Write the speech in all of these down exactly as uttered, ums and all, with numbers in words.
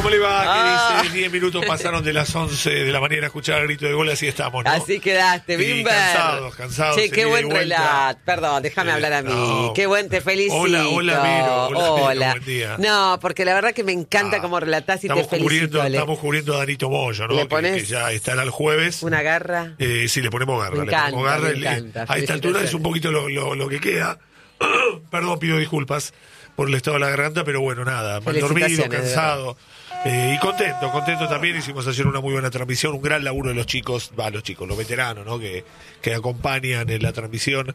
¿Cómo le va? Ah. ¿Qué dice? Diez minutos pasaron de las once de la mañana a escuchar el grito de gol, así estamos, ¿no? Así quedaste, Sí, Bimber. cansados, cansados. Che, se qué viene buen de vuelta. relato. Perdón, déjame Eh, hablar a mí. no. Qué buen, te felicito. Hola, hola, Vero. Hola, Vero, Hola. buen día. No, porque la verdad que me encanta Ah, cómo relatás y estamos te felicito. cubriendo, Ale. estamos cubriendo a Danito Moyo, ¿no? ¿Le Que- pones que, ya estará el jueves. Una garra. Eh, sí, le ponemos garra. Me le encanta, ponemos garra. me El- encanta. A esta altura es un poquito lo, lo, lo que queda. Perdón, pido disculpas por el estado de la garganta, pero bueno, nada, mal dormido, Felicitaciones, de cansado. Eh, y contento, contento también. Hicimos ayer una muy buena transmisión, un gran laburo de los chicos, va, los chicos, los veteranos, ¿no? Que, que acompañan en la transmisión,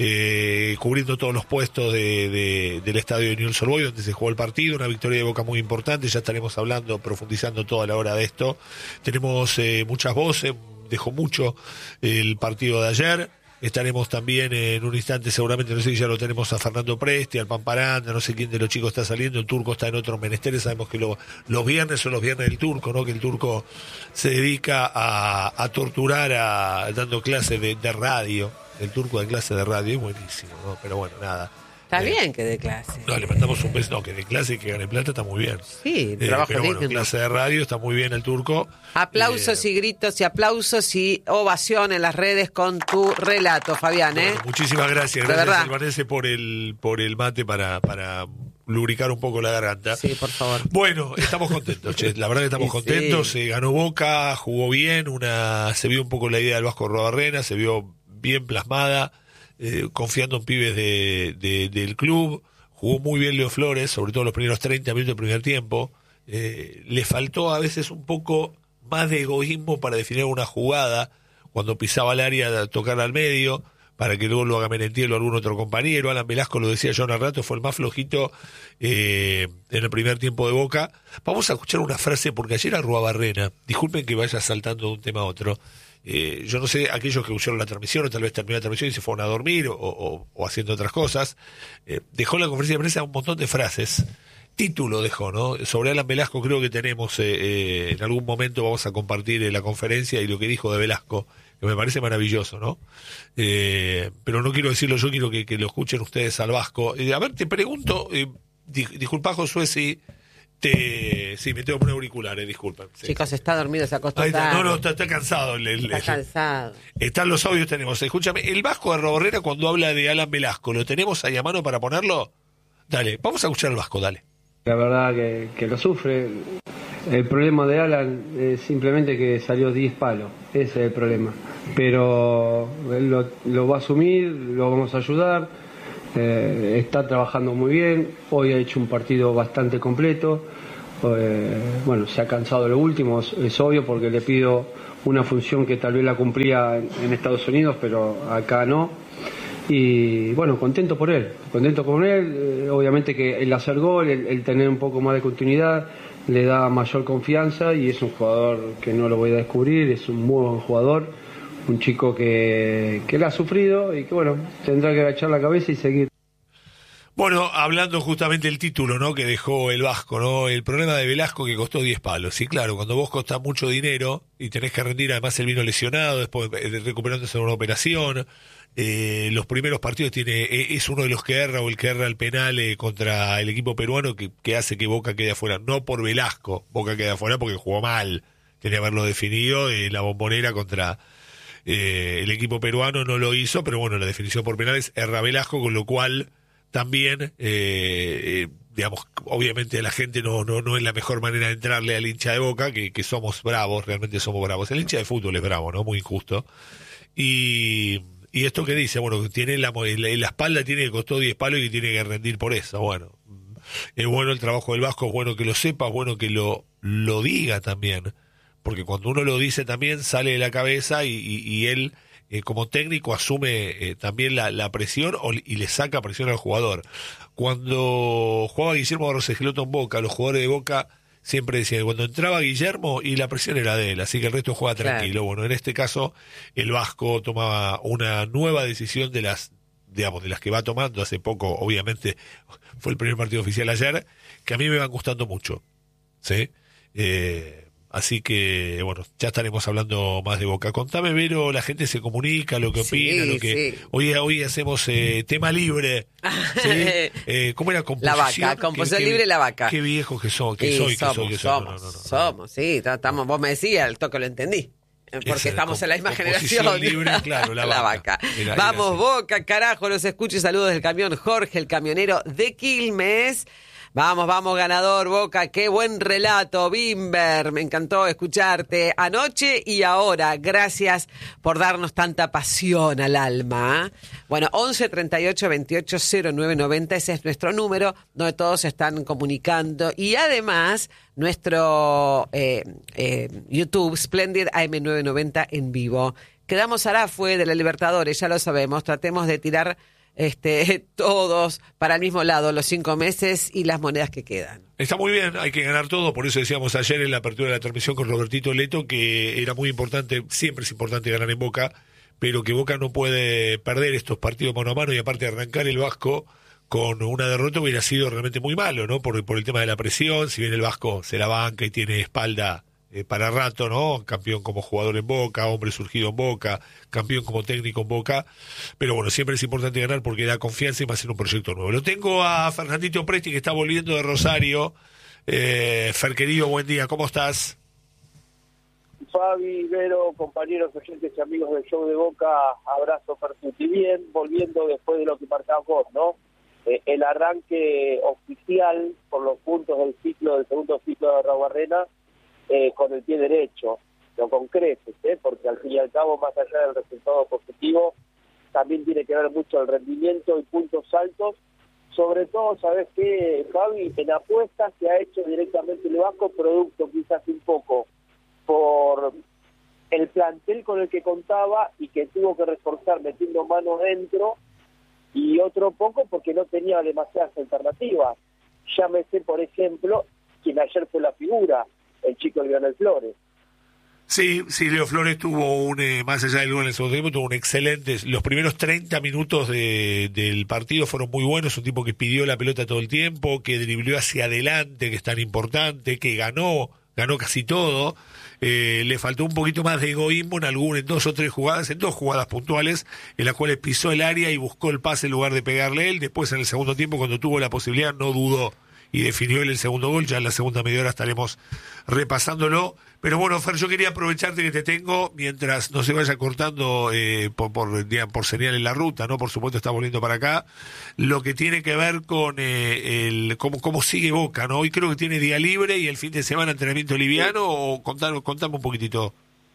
eh, cubriendo todos los puestos de, de- del estadio de Newell's Old Boys, donde se jugó el partido, una victoria de Boca muy importante. Ya estaremos hablando, profundizando toda la hora de esto. Tenemos eh, muchas voces, dejó mucho el partido de ayer. Estaremos también en un instante, seguramente, no sé si ya lo tenemos a Fernando Presti, al Pamparanda, no sé quién de los chicos está saliendo, el Turco está en otros menesteres, sabemos que lo- los viernes son los viernes del Turco, ¿no? Que el Turco se dedica a, a torturar a, dando clases de, de radio, el Turco da clase de radio, es buenísimo, ¿no? Pero bueno, nada. Está Eh, bien que dé clase. No, le mandamos un beso, no, que de clase y que gane plata está muy bien. Sí, Eh, trabajo pero bueno, digno. clase de radio está muy bien el Turco. Aplausos Eh, y gritos y aplausos y ovación en las redes con tu relato, Fabián, ¿eh? Bueno, muchísimas gracias, De gracias verdad. Albanese por el por el mate para, para lubricar un poco la garganta. Sí, por favor. Bueno, estamos contentos, che. La verdad que estamos Sí, contentos. sí. Se ganó Boca, jugó bien, una se vio un poco la idea del Vasco Robarrena, se vio bien plasmada, eh, confiando en pibes de, de- del club. Jugó muy bien Leo Flores, sobre todo los primeros treinta minutos del primer tiempo. Eh, le faltó a veces un poco más de egoísmo para definir una jugada, cuando pisaba el área, tocar al medio, para que luego lo haga Merentiel o algún otro compañero. Alan Velasco, lo decía yo hace rato, fue el más flojito eh, en el primer tiempo de Boca. Vamos a escuchar una frase, porque ayer a Ruabarrena, disculpen que vaya saltando de un tema a otro, eh, yo no sé, aquellos que usaron la transmisión o tal vez terminó la transmisión y se fueron a dormir o, o- o haciendo otras cosas, eh, dejó en la conferencia de prensa un montón de frases. Título dejó, ¿no? Sobre Alan Velasco creo que tenemos, eh, eh, en algún momento vamos a compartir eh, la conferencia y lo que dijo de Velasco, que me parece maravilloso, ¿no? Eh, pero no quiero decirlo yo, quiero que, que lo escuchen ustedes al Vasco. Eh, a ver, te pregunto, eh, di- disculpa Josué, si te... Sí, me tengo que poner auriculares, disculpen. Sí. Chicos, está dormido, se acostó Ahí está. tarde. No, no, está, está cansado. el- el- Está el- cansado. están los audios, tenemos. Escúchame, el Vasco de Roborrera cuando habla de Alan Velasco, ¿lo tenemos ahí a mano para ponerlo? Dale, vamos a escuchar al Vasco, dale. La verdad que, que lo sufre. El problema de Alan es simplemente que salió diez palos. Ese es el problema. Pero él lo, lo va a asumir, lo vamos a ayudar. Eh, está trabajando muy bien. Hoy ha hecho un partido bastante completo. Eh, bueno, se ha cansado de lo último, es, es obvio, porque le pido una función que tal vez la cumplía en, en Estados Unidos, pero acá no. Y bueno, contento por él, contento con él. Eh, obviamente que el hacer gol, el, el tener un poco más de continuidad, le da mayor confianza, y es un jugador que no lo voy a descubrir, es un muy buen jugador, un chico que, que la ha sufrido y que bueno, tendrá que agachar la cabeza y seguir. Bueno, hablando justamente del título, ¿no? Que dejó el Vasco, ¿no? El problema de Velasco que costó diez palos. Sí, claro, cuando vos costás mucho dinero y tenés que rendir, además él vino lesionado, después eh, recuperándose de una operación. Eh, los primeros partidos tiene eh, es uno de los que erra o el que erra el penal eh, contra el equipo peruano que, que hace que Boca quede afuera. No por Velasco, Boca queda afuera porque jugó mal. Tenía que haberlo definido. Eh, la Bombonera contra eh, el equipo peruano no lo hizo, pero bueno, la definición por penales erra Velasco, con lo cual también, eh, eh, digamos, obviamente la gente no, no, no es la mejor manera de entrarle al hincha de Boca, que, que somos bravos, realmente somos bravos. El hincha de fútbol es bravo, ¿no? Muy injusto. Y, y esto que dice, bueno, tiene la, la, la espalda tiene que costó diez palos y tiene que rendir por eso. Bueno, es bueno el trabajo del Vasco, es bueno que lo sepa, es bueno que lo, lo diga también, porque cuando uno lo dice también sale de la cabeza y, y, y él... Eh, como técnico asume eh, también la, la presión o, y le saca presión al jugador. Cuando jugaba Guillermo Rosegeloto en Boca, los jugadores de Boca siempre decían, cuando entraba Guillermo y la presión era de él, así que el resto juega tranquilo. Claro. Bueno, en este caso el Vasco tomaba una nueva decisión de las, digamos, de las que va tomando hace poco, obviamente fue el primer partido oficial ayer, que a mí me van gustando mucho, ¿sí? Eh, Así que, bueno, ya estaremos hablando más de Boca. Contame, Vero, la gente se comunica, lo que opina, Sí, lo que... sí. Hoy, hoy hacemos eh, tema libre. ¿Sí? Eh, ¿Cómo era? La Composición. vaca, composición Qué- qué- libre, la vaca. Qué viejo que soy, que Sí, soy, que somos, soy, que soy. somos, No, no, no, no. somos, sí, ta- estamos, vos me decías, al toque lo entendí. eh, Porque Esa, estamos com- en la misma composición generación. libre, claro, la vaca. Era- era Vamos, así. Boca, carajo, los escucho y saludos del camión Jorge, el camionero de Quilmes. Vamos, vamos, ganador, Boca, qué buen relato, Bimber, me encantó escucharte anoche y ahora, gracias por darnos tanta pasión al alma. ¿eh? Bueno, once treinta y ocho veintiocho cero nueve noventa, ese es nuestro número, donde todos se están comunicando, y además nuestro eh, eh, YouTube, Splendid A M novecientos noventa en vivo. Quedamos Arafue de la Libertadores, ya lo sabemos, tratemos de tirar Este, todos para el mismo lado, los cinco meses y las monedas que quedan. Está muy bien, hay que ganar todo, por eso decíamos ayer en la apertura de la transmisión con Robertito Leto que era muy importante, siempre es importante ganar en Boca, pero que Boca no puede perder estos partidos mano a mano y aparte arrancar el Vasco con una derrota hubiera sido realmente muy malo, ¿no? Por, por el tema de la presión, si bien el Vasco se la banca y tiene espalda eh, para rato, ¿no? Campeón como jugador en Boca, hombre surgido en Boca, campeón como técnico en Boca, pero bueno, siempre es importante ganar porque da confianza y más en un proyecto nuevo. Lo tengo a Fernandito Presti que está volviendo de Rosario. Eh, Fer querido, buen día, ¿cómo estás? Fabi, Vero, compañeros, oyentes y amigos del show de Boca, abrazo Pertuti. Bien, volviendo después de lo que marcaba vos, ¿no? Eh, el arranque oficial por los puntos del ciclo, del segundo ciclo de Raúl Barrena, eh, con el pie derecho, no con creces, ¿eh? Porque al fin y al cabo, más allá del resultado positivo, también tiene que ver mucho el rendimiento y puntos altos. Sobre todo, ¿sabes qué, Fabi? En apuestas se ha hecho directamente el Vasco, producto quizás un poco por el plantel con el que contaba y que tuvo que reforzar metiendo mano dentro, y otro poco porque no tenía demasiadas alternativas. Llámese, por ejemplo, quien ayer fue la figura, el chico Lionel Flores. Sí, sí, Leo Flores tuvo un, eh, más allá del gol en el segundo tiempo, tuvo un excelente, los primeros treinta minutos de, del partido fueron muy buenos, un tipo que pidió la pelota todo el tiempo, que dribló hacia adelante, que es tan importante, que ganó, ganó casi todo. Eh, le faltó un poquito más de egoísmo en algún, en dos o tres jugadas, en dos jugadas puntuales, en las cuales pisó el área y buscó el pase en lugar de pegarle él. Después en el segundo tiempo, cuando tuvo la posibilidad, no dudó y definió él el segundo gol. Ya en la segunda media hora estaremos repasándolo. Pero bueno, Fer, yo quería aprovecharte que te tengo mientras no se vaya cortando eh, por, por, digamos, por señal en la ruta, ¿no? Por supuesto está volviendo para acá. Lo que tiene que ver con eh, el cómo, cómo sigue Boca, ¿no? Hoy creo que tiene día libre y el fin de semana entrenamiento liviano, o contame, contame un poquitito.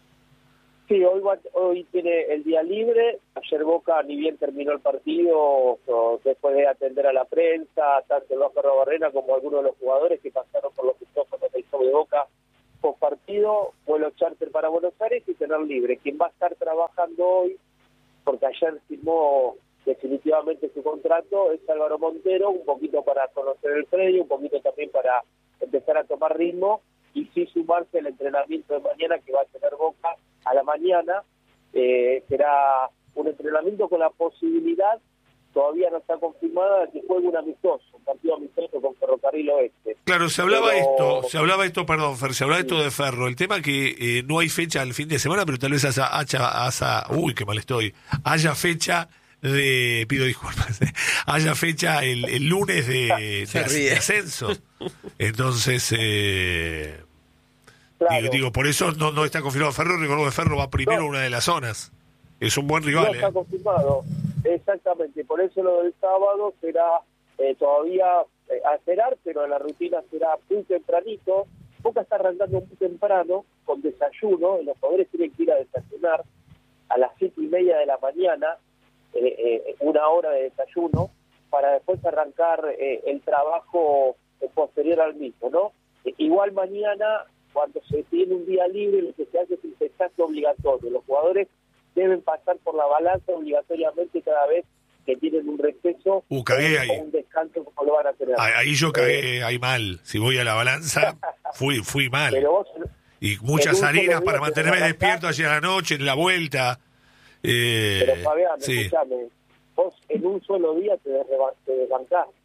Sí, hoy, va, hoy tiene el día libre. Ayer Boca, ni bien terminó el partido, o, después de atender a la prensa, tanto el Vasco Barrena como algunos de los jugadores que pasaron por los micrófonos del show de Boca, post partido, vuelo charter para Buenos Aires y tener libre. Quien va a estar trabajando hoy, porque ayer firmó definitivamente su contrato, es Álvaro Montero, un poquito para conocer el predio, un poquito también para empezar a tomar ritmo y sí sumarse al entrenamiento de mañana que va a tener Boca a la mañana. Eh, será un entrenamiento con la posibilidad, todavía no está confirmada, de que juegue un amistoso, un partido amistoso con Ferrocarril Oeste. Claro, se hablaba Pero... esto, se hablaba esto, perdón, Fer, se hablaba sí. esto de Ferro. El tema que eh, no hay fecha al fin de semana, pero tal vez haya, haya, haya uy, qué mal estoy, haya fecha de, pido disculpas, haya fecha el, el lunes de, de, de ascenso. Entonces, eh, claro. digo, digo, por eso no, no está confirmado Ferro. Recuerdo que Ferro va primero no. a una de las zonas. Es un buen rival. No está eh. confirmado, exactamente. Por eso lo del sábado será eh, todavía eh, a esperar, pero la rutina será muy tempranito. Boca está arrancando muy temprano con desayuno, y los jugadores tienen que ir a desayunar a las siete y media de la mañana, eh, eh, una hora de desayuno, para después arrancar eh, el trabajo eh, posterior al mismo, ¿no? Eh, igual mañana, cuando se tiene un día libre, lo que se hace es un testaje obligatorio. Los jugadores deben pasar por la balanza obligatoriamente cada vez que tienen un receso uh, cagué ahí. o un descanso como lo van a tener. Ahí yo cagué eh, ahí mal. Si voy a la balanza, fui fui mal. Pero vos, y muchas harinas para mantenerme despierto ayer a la noche, en la vuelta. Eh, pero Fabián, sí. escúchame, vos en un solo día te, desbanc- te desbancás.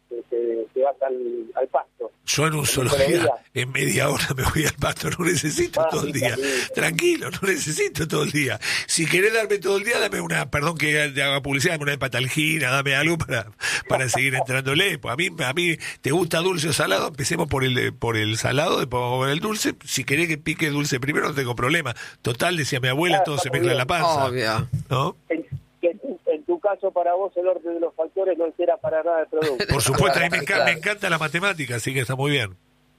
te, te, te vas al, al pasto. Yo en un solo día, en media hora me voy al pasto, no necesito ah, todo el día. Tranquilo, no necesito todo el día. Si querés darme todo el día, dame una, perdón que te haga publicidad, dame una hepatalgina, dame algo para, para seguir entrándole. Pues a mí, a mí te gusta dulce o salado, empecemos por el, por el salado, después vamos por el dulce. Si querés que pique dulce primero, no tengo problema. Total, decía mi abuela, ah, todo se mezcla en la panza. Obvio. ¿No? En, en, tu, en tu caso, para vos, el orden de los factores no será para nada el producto. Por supuesto, a mí me, enca- me encanta la matemática, así que está muy bien.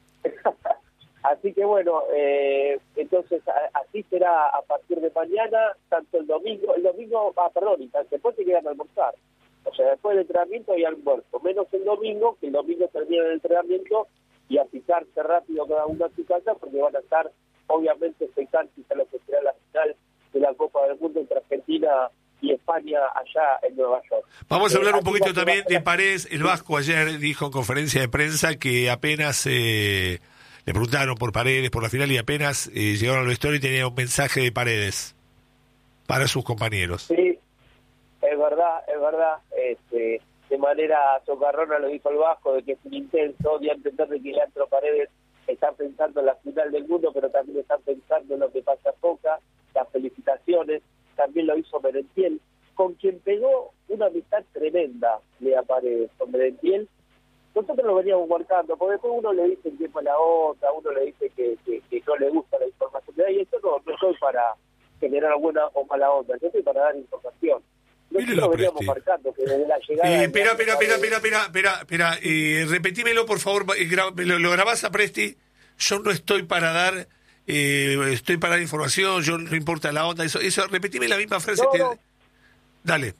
Así que bueno, eh, entonces a, así será a partir de mañana, tanto el domingo, el domingo, ah, perdón, y después te quedan a almorzar. O sea, después del entrenamiento hay almuerzo, menos el domingo, que el domingo termina el entrenamiento y a picarse rápido cada uno a su casa, porque van a estar obviamente expectantes a lo que será la final de la Copa del Mundo entre Argentina y España allá en Nueva York. Vamos a hablar eh, un poquito también de Paredes. El Vasco ayer dijo en conferencia de prensa que apenas eh, le preguntaron por Paredes, por la final, y apenas eh, llegaron al vestuario y tenía un mensaje de Paredes para sus compañeros. Sí, es verdad, es verdad. Este, de manera socarrona lo dijo el Vasco, de que es un intenso, de entender de que Leandro Paredes está pensando en la final del mundo, pero también está pensando en lo que pasa a Boca. Las felicitaciones. También lo hizo Merentiel, con quien pegó una amistad tremenda, Lea Paredes, con Merentiel. Nosotros lo veníamos marcando, porque después uno le dice que es mala onda, uno le dice que, que, que no le gusta la información de ahí, y eso no, no soy para generar buena o mala onda, yo estoy para dar información. Nosotros lo veníamos marcando, que desde la llegada... Eh, espera, espera, espera, espera, espera, espera, espera, eh, repetímelo por favor, eh, gra- lo, lo grabás a Presti, yo no estoy para dar... Eh, estoy para dar información, yo no importa la onda, eso, eso repetime la misma frase. No, te... no. Dale.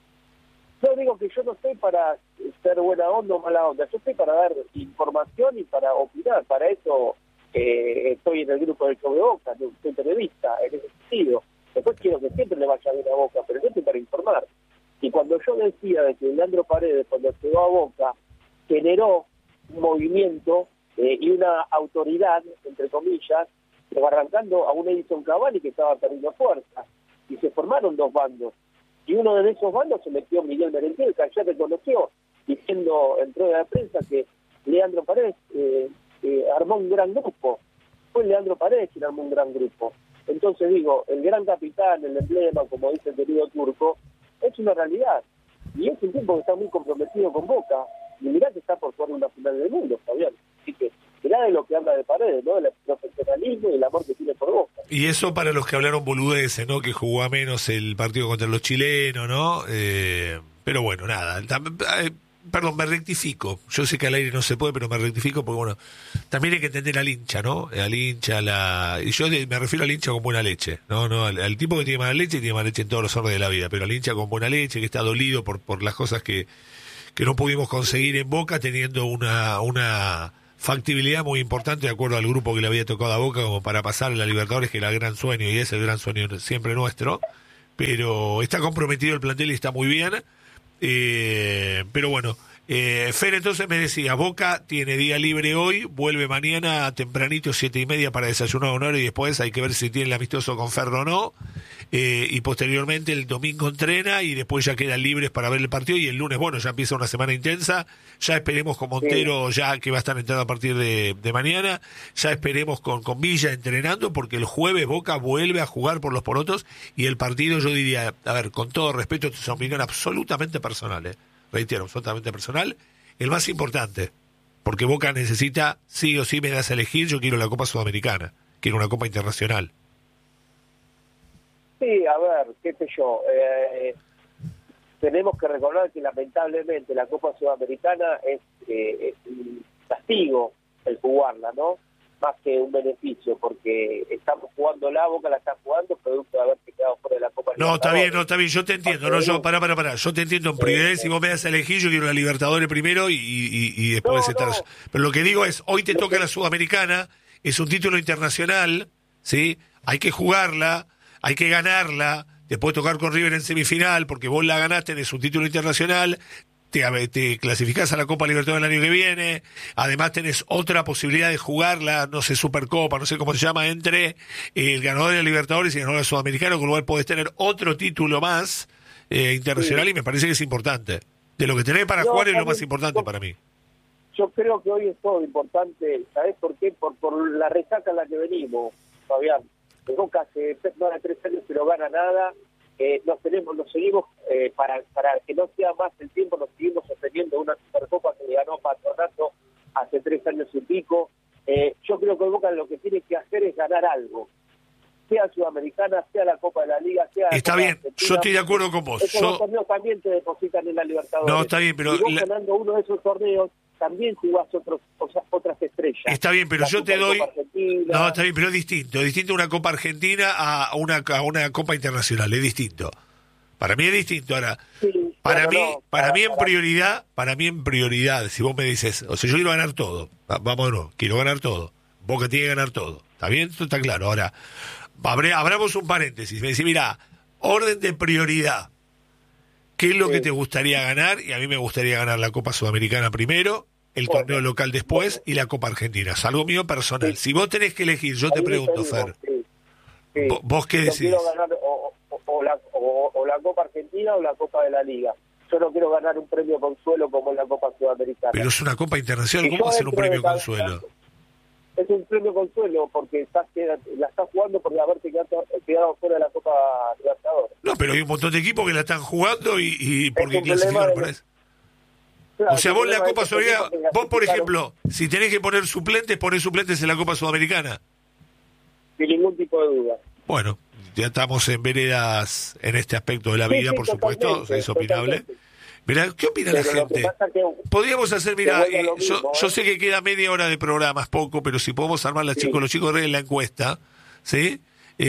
Yo digo que yo no estoy para ser buena onda o mala onda, yo estoy para dar información y para opinar, para eso eh, estoy en el grupo del Show de Boca, soy periodista, en ese sentido. Después quiero que siempre le vaya bien a Boca, pero yo estoy para informar. Y cuando yo decía de que Leandro Paredes, cuando llegó a Boca, generó un movimiento eh, y una autoridad, entre comillas, arrancando a un Edison Cavani que estaba perdiendo fuerza, y se formaron dos bandos, y uno de esos bandos se metió Miguel Merentiel, que ayer reconoció, diciendo en rueda de prensa que Leandro Paredes eh, eh, armó un gran grupo, fue Leandro Paredes quien armó un gran grupo. Entonces digo, el gran capitán, el emblema, como dice el querido Turco, es una realidad, y es un tipo que está muy comprometido con Boca, y mirá que está por jugar una final del mundo, Fabián, así que mirá de lo que habla de Paredes, ¿no? El profesionalismo y el amor que tiene por Boca. Y eso para los que hablaron boludeces, ¿no? Que jugó a menos el partido contra los chilenos, ¿no? Eh, pero bueno, nada. Eh, perdón, me rectifico. Yo sé que al aire no se puede, pero me rectifico porque, bueno, también hay que entender al hincha, ¿no? Al hincha, la... Y yo de, me refiero al hincha con buena leche, ¿no? no al, al tipo que tiene mala leche, tiene mala leche en todos los órdenes de la vida, pero al hincha con buena leche, que está dolido por, por las cosas que, que no pudimos conseguir en Boca, teniendo una... una factibilidad muy importante de acuerdo al grupo que le había tocado a Boca como para pasar a la Libertadores, que era el gran sueño y es el gran sueño siempre nuestro, pero está comprometido el plantel y está muy bien, eh, pero bueno, eh, Fer entonces me decía, Boca tiene día libre hoy, vuelve mañana tempranito siete y media para desayunar honor y después hay que ver si tiene el amistoso con Ferro o no, eh, y posteriormente el domingo entrena y después ya quedan libres para ver el partido y el lunes, bueno, ya empieza una semana intensa, ya esperemos con Montero sí. ya que va a estar entrando a partir de, de mañana, ya esperemos con, con Villa entrenando porque el jueves Boca vuelve a jugar por los porotos y el partido yo diría, a ver, con todo respeto, esto es una opinión absolutamente personal, eh, reitero, absolutamente personal, el más importante, porque Boca necesita, sí o sí me das a elegir, yo quiero la Copa Sudamericana, quiero una Copa Internacional. Sí, a ver, qué sé yo, eh, tenemos que recordar que lamentablemente la Copa Sudamericana es, eh, es un castigo el jugarla, ¿no? Más que un beneficio, porque estamos jugando la Boca, la está jugando, producto de haberse quedado fuera de la Copa. No, está bien, no, está bien, yo te entiendo, no, yo, pará, pará, pará, yo te entiendo en prioridad, si vos me das a elegir, yo quiero la Libertadores primero y, y, y después no, estar... No. Pero lo que digo es, hoy te toca la Sudamericana, es un título internacional, ¿sí? Hay que jugarla, hay que ganarla, te puede tocar con River en semifinal, porque vos la ganaste, tenés un título internacional, te, te clasificás a la Copa Libertadores el año que viene, además tenés otra posibilidad de jugarla, no sé, Supercopa, no sé cómo se llama, entre el ganador de la Libertadores y el ganador del Sudamericano, con lo cual podés tener otro título más eh, internacional sí. Y me parece que es importante. De lo que tenés para No, jugar es lo también, más importante yo, para mí. Yo creo que hoy es todo importante, ¿sabés por qué? Por, por la resaca en la que venimos, Fabián. El Boca hace más de tres años que no gana nada, eh, nos tenemos, nos seguimos, eh, para, para que no sea más el tiempo, nos seguimos sosteniendo una Supercopa que le ganó Patronato hace tres años y pico. Eh, yo creo que el Boca lo que tiene que hacer es ganar algo, sea Sudamericana, sea la Copa de la Liga, sea la Está Copa bien, Argentina. yo estoy de acuerdo con vos. Esos Yo... dos torneos también te depositan en la Libertadores. No, está bien, pero... Y vos la... ganando uno de esos torneos, también jugás otros, o sea, otras estrellas. Está bien, pero la yo te doy... Argentina. No, está bien, pero es distinto. Es distinto una Copa Argentina a una, a una Copa Internacional. Es distinto. Para mí es distinto. Ahora, Sí, para pero mí, no, para, para, mí en para. prioridad, para mí en prioridad, si vos me dices, o sea, yo quiero ganar todo. Va- Vámonos, quiero ganar todo. Boca tiene que ganar todo. ¿Está bien? Esto está claro. Ahora, abre, abramos un paréntesis. Me dice, mira, orden de prioridad. ¿Qué es lo Sí. que te gustaría ganar? Y a mí me gustaría ganar la Copa Sudamericana primero, el Bueno, torneo local después bueno. y la Copa Argentina. Es algo mío personal. Sí. Si vos tenés que elegir, yo te Ahí pregunto, diferimos, Fer, sí, sí. ¿vo- ¿vos qué Yo decís? quiero ganar o, o, o la, o, o la Copa Argentina o la Copa de la Liga. Yo no quiero ganar un premio consuelo como es la Copa Sudamericana. Pero es una Copa internacional, Y ¿cómo yo va a ser un dentro de premio cada- consuelo? Es un premio consuelo porque estás, la estás jugando por haberte quedado, quedado fuera de la Copa Libertadores. No, pero hay un montón de equipos que la están jugando y, y porque un clasificaron problema para de- eso. Claro, O sea, el vos la problema Copa es que Sudamericana, tenemos que vos por clasificar ejemplo, si tenés que poner suplentes, ponés suplentes en la Copa Sudamericana. sin ningún tipo de duda. Bueno, ya estamos en veredas en este aspecto de la Sí, vida, sí, por supuesto, totalmente, es opinable. totalmente. Mirá, ¿qué opina Pero la lo que gente? pasa que Podríamos hacer, que mira, vuelve eh, lo yo, mismo, yo ¿eh? sé que queda media hora de programa, es poco, pero si podemos armar la Sí. chicos, los chicos de redes la encuesta, ¿sí?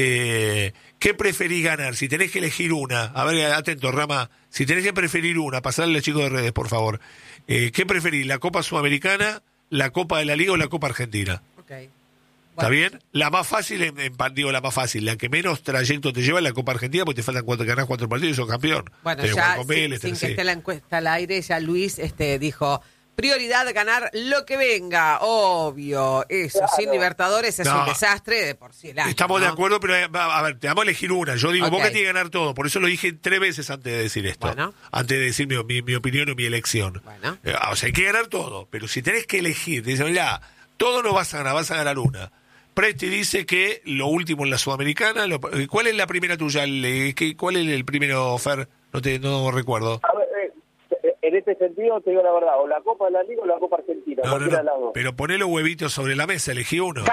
Eh, ¿Qué preferís ganar? Si tenés que elegir una, a ver, atento, Rama, si tenés que preferir una, pasarle a los chicos de redes, por favor. Eh, ¿Qué preferís, la Copa Sudamericana, la Copa de la Liga o la Copa Argentina? Ok. ¿Está Bueno, bien? La más fácil, en, en, digo la más fácil, la que menos trayecto te lleva es la Copa Argentina porque te faltan cuatro, ganás cuatro partidos y sos campeón. Bueno, Tenés que ya jugar con sin, Vélez, sin tenés- que sí. esté la encuesta al aire, ya Luis este, dijo, prioridad ganar lo que venga, obvio, eso, Claro. sin Libertadores es No. un desastre de por sí el año, Estamos ¿no? de acuerdo, pero eh, va, a ver, te vamos a elegir una. Yo digo, Ok. Boca tiene que ganar todo. Por eso lo dije tres veces antes de decir esto. Bueno. Antes de decir mi, mi, mi opinión o mi elección. Bueno. Eh, o sea, hay que ganar todo. Pero si tenés que elegir, te dicen, mirá, todo no vas a ganar, vas a ganar una. Presti dice que lo último en la Sudamericana. Lo, ¿Cuál es la primera tuya? El, ¿qué, ¿Cuál es el primero, Fer? No te no recuerdo. A ver, eh, en este sentido te digo la verdad, o la Copa de la Liga o la Copa Argentina, No, no, cualquiera de las no. dos. Pero poné los huevitos sobre la mesa, elegí uno.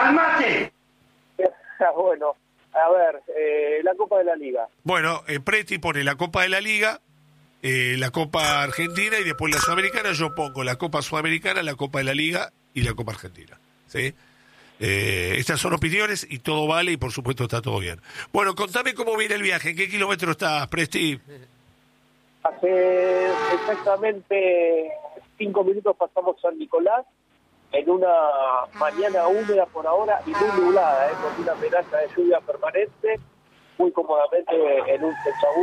Bueno, a ver, eh, la Copa de la Liga. Bueno, eh, Presti pone la Copa de la Liga, eh, la Copa Argentina y después la Sudamericana. Yo pongo la Copa Sudamericana, la Copa de la Liga y la Copa Argentina. ¿Sí? Eh, estas son opiniones y todo vale y por supuesto está todo bien. Bueno, contame cómo viene el viaje. ¿En qué kilómetro estás, Presti? Hace exactamente cinco minutos pasamos San Nicolás en una mañana húmeda por ahora y muy nublada, ¿eh? Con una amenaza de lluvia permanente, muy cómodamente en un techabús